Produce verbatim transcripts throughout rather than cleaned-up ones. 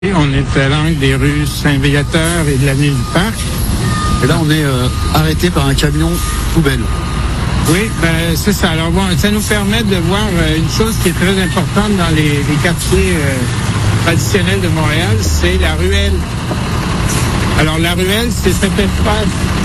On est à l'angle des rues Saint-Viateur et de l'avenue du Parc. Et là, on est euh, arrêté par un camion poubelle. Oui, ben, c'est ça. Alors bon, ça nous permet de voir euh, une chose qui est très importante dans les, les quartiers euh, traditionnels de Montréal, c'est la ruelle. Alors la ruelle, c'est cet espace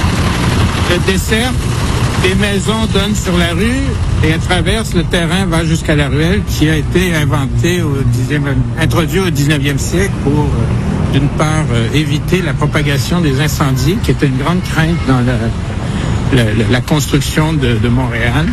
de dessert. Les maisons donnent sur la rue et à travers le terrain va jusqu'à la ruelle qui a été inventée au dixième, introduit au dix-neuvième siècle pour, euh, d'une part, euh, éviter la propagation des incendies, qui était une grande crainte dans la, la, la construction de, de Montréal,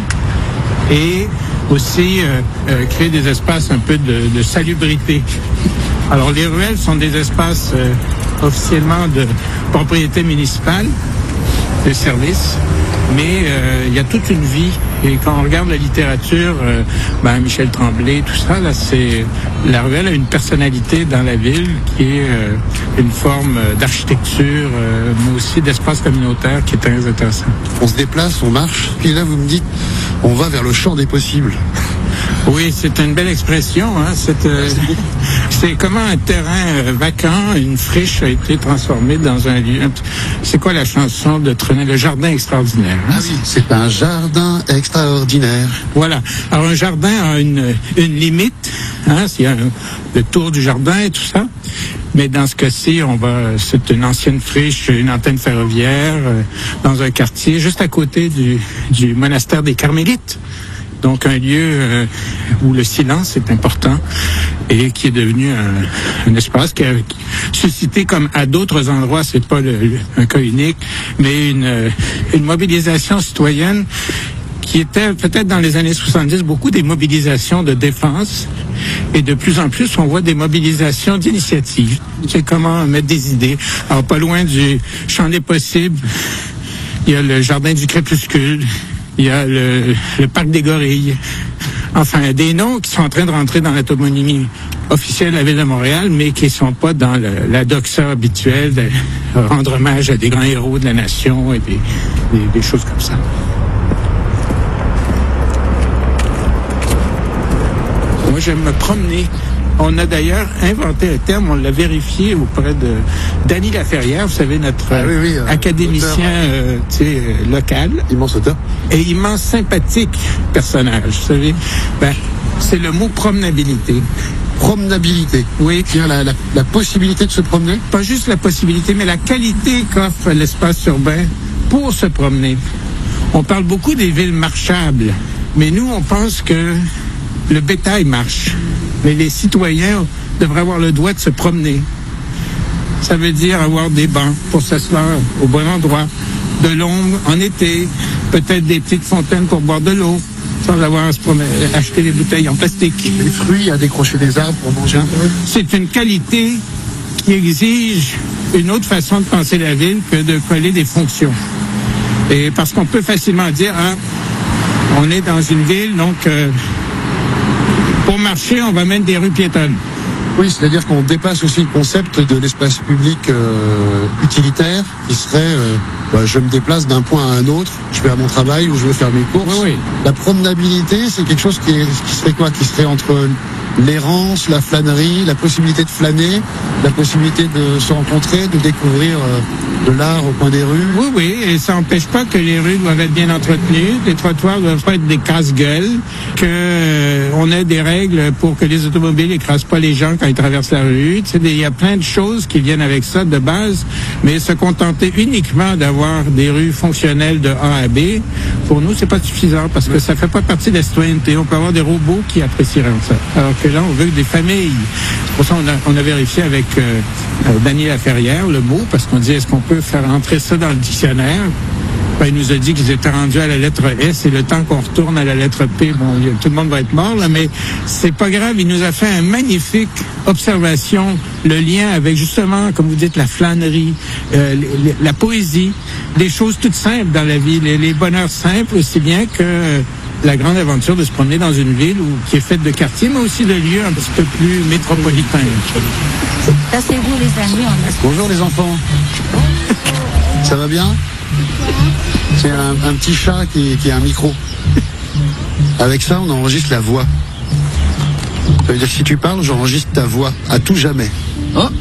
et aussi euh, euh, créer des espaces un peu de, de salubrité. Alors les ruelles sont des espaces euh, officiellement de propriété municipale, de services. Mais euh, il y a toute une vie. Et quand on regarde la littérature, euh, ben Michel Tremblay, tout ça, là, c'est la ruelle a une personnalité dans la ville qui est euh, une forme d'architecture, euh, mais aussi d'espace communautaire qui est très intéressant. On se déplace, on marche, puis là vous me dites, on va vers le champ des possibles. Oui, c'est une belle expression. Hein. C'est, euh, c'est comment un terrain euh, vacant, une friche a été transformée dans un lieu. C'est quoi la chanson de Trenet, le jardin extraordinaire? Hein? Ah oui, c'est un jardin extraordinaire. Voilà. Alors un jardin a une, une limite. Hein, il y a un, le tour du jardin et tout ça. Mais dans ce cas-ci, on va, c'est une ancienne friche, une antenne ferroviaire, euh, dans un quartier juste à côté du, du monastère des Carmélites. Donc un lieu euh, où le silence est important et qui est devenu un, un espace qui a suscité, comme à d'autres endroits, c'est pas le, le, un cas unique, mais une, une mobilisation citoyenne qui était peut-être dans les années soixante-dix beaucoup des mobilisations de défense. Et de plus en plus, on voit des mobilisations d'initiatives. C'est comment mettre des idées. Alors pas loin du champ des possibles, il y a le jardin du crépuscule. Il y a le, le parc des Gorilles. Enfin, des noms qui sont en train de rentrer dans la toponymie officielle de la ville de Montréal, mais qui ne sont pas dans le, la doxa habituelle de rendre hommage à des grands héros de la nation et des, des, des choses comme ça. Moi, j'aime me promener. On a d'ailleurs inventé un terme, on l'a vérifié auprès de Dany Laferrière, vous savez, notre ah oui, oui, euh, académicien euh, tu sais, euh, local. Immense auteur. Et immense sympathique personnage, vous savez. Ben, c'est le mot promenabilité. Promenabilité. Oui. C'est-à-dire la, la, la possibilité de se promener? Pas juste la possibilité, mais la qualité qu'offre l'espace urbain pour se promener. On parle beaucoup des villes marchables, mais nous, on pense que le bétail marche. Mais les citoyens devraient avoir le droit de se promener. Ça veut dire avoir des bancs pour s'asseoir au bon endroit, de l'ombre en été, peut-être des petites fontaines pour boire de l'eau, sans avoir à se promener, acheter des bouteilles en plastique. Des fruits, à décrocher des arbres pour manger. C'est une qualité qui exige une autre façon de penser la ville que de coller des fonctions. Et parce qu'on peut facilement dire, hein, on est dans une ville, donc... Euh, pour marcher, on va mettre des rues piétonnes. Oui, c'est-à-dire qu'on dépasse aussi le concept de l'espace public euh, utilitaire, qui serait, euh, bah, je me déplace d'un point à un autre, je vais à mon travail ou je vais faire mes courses. Oui, oui. La promenabilité, c'est quelque chose qui, est, qui serait quoi? Qui serait entre l'errance, la flânerie, la possibilité de flâner, la possibilité de se rencontrer, de découvrir euh, de l'art au coin des rues. Oui, oui, et ça n'empêche pas que les rues doivent être bien entretenues, les trottoirs doivent pas être des casse-gueules, que euh, on ait des règles pour que les automobiles n'écrasent pas les gens quand ils traversent la rue. Tu sais, il y a plein de choses qui viennent avec ça de base, mais se contenter uniquement d'avoir des rues fonctionnelles de A à B, pour nous, c'est pas suffisant parce que ça fait pas partie de la citoyenneté. On peut avoir des robots qui apprécieront ça. Alors que là, on veut que des familles. C'est pour ça qu'on a, on a vérifié avec euh, euh, Dany Laferrière le mot, parce qu'on dit, est-ce qu'on peut faire entrer ça dans le dictionnaire? Ben, il nous a dit qu'ils étaient rendus à la lettre S et le temps qu'on retourne à la lettre P, bon, tout le monde va être mort, là, mais c'est pas grave. Il nous a fait une magnifique observation, le lien avec justement, comme vous dites, la flânerie, euh, les, la poésie, des choses toutes simples dans la vie, les, les bonheurs simples, aussi bien que la grande aventure de se promener dans une ville où, qui est faite de quartiers, mais aussi de lieux un petit peu plus métropolitains. Ça, c'est vous, les amis. On a... Bonjour les enfants. Ça va bien? C'est un, un petit chat qui, qui a un micro. Avec ça, on enregistre la voix. Ça veut dire que si tu parles, j'enregistre ta voix à tout jamais. Oh